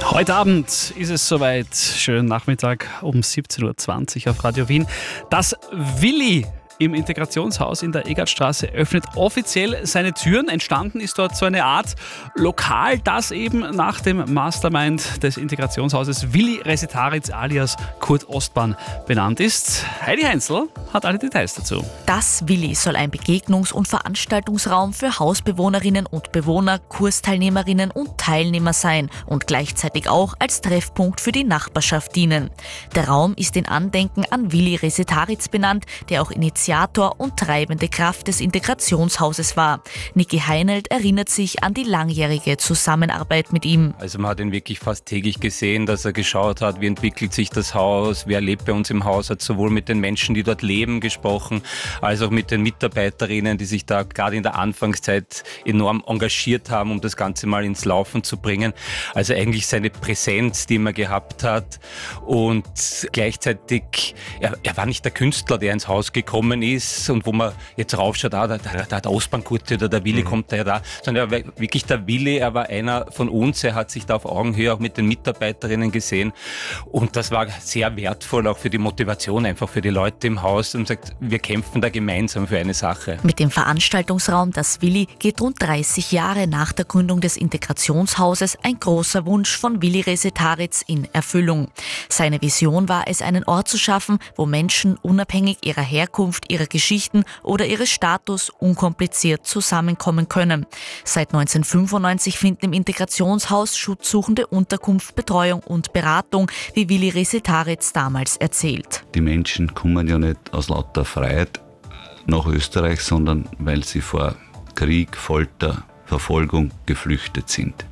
Heute Abend ist es soweit. Schönen Nachmittag um 17.20 Uhr auf Radio Wien. Das Willi im Integrationshaus in der Egartstraße öffnet offiziell seine Türen. Entstanden ist dort so eine Art Lokal, das eben nach dem Mastermind des Integrationshauses Willi Resetaritz alias Kurt Ostbahn benannt ist. Heidi Heinzel hat alle Details dazu. Das Willi soll ein Begegnungs- und Veranstaltungsraum für Hausbewohnerinnen und Bewohner, Kursteilnehmerinnen und Teilnehmer sein und gleichzeitig auch als Treffpunkt für die Nachbarschaft dienen. Der Raum ist in Andenken an Willi Resetaritz benannt, der auch Initiator und treibende Kraft des Integrationshauses war. Niki Heinelt erinnert sich an die langjährige Zusammenarbeit mit ihm. Also man hat ihn wirklich fast täglich gesehen, dass er geschaut hat, wie entwickelt sich das Haus, wer lebt bei uns im Haus, hat sowohl mit den Menschen, die dort leben, gesprochen, als auch mit den Mitarbeiterinnen, die sich da gerade in der Anfangszeit enorm engagiert haben, um das Ganze mal ins Laufen zu bringen. Also eigentlich seine Präsenz, die man gehabt hat, und gleichzeitig, er war nicht der Künstler, der ins Haus gekommen ist und wo man jetzt raufschaut, da der Ostbahnkurt oder der Willi kommt da, sondern er war wirklich der Willi, er war einer von uns, er hat sich da auf Augenhöhe auch mit den Mitarbeiterinnen gesehen und das war sehr wertvoll auch für die Motivation, einfach für die Leute im Haus, und sagt, wir kämpfen da gemeinsam für eine Sache. Mit dem Veranstaltungsraum Das Willi geht rund 30 Jahre nach der Gründung des Integrationshauses ein großer Wunsch von Willi Resetaritz in Erfüllung. Seine Vision war es, einen Ort zu schaffen, wo Menschen unabhängig ihrer Herkunft, ihrer Geschichten oder ihres Status unkompliziert zusammenkommen können. Seit 1995 finden im Integrationshaus Schutzsuchende Unterkunft, Betreuung und Beratung, wie Willi Resetaritz damals erzählt. Die Menschen kommen ja nicht aus lauter Freiheit nach Österreich, sondern weil sie vor Krieg, Folter, Verfolgung geflüchtet sind.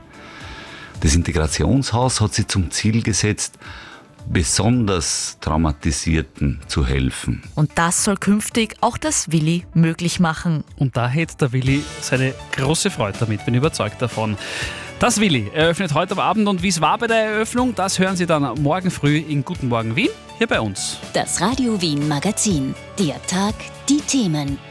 Das Integrationshaus hat sich zum Ziel gesetzt, besonders Traumatisierten zu helfen. Und das soll künftig auch das Willi möglich machen. Und da hätte der Willi seine große Freude damit, bin überzeugt davon. Das Willi eröffnet heute am Abend, und wie es war bei der Eröffnung, das hören Sie dann morgen früh in Guten Morgen Wien, hier bei uns. Das Radio Wien Magazin. Der Tag, die Themen.